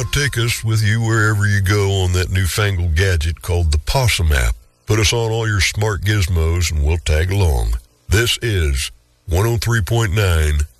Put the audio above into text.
take us with you wherever you go on that newfangled gadget called the Possum app. Put us on all your smart gizmos and we'll tag along. This is 103.9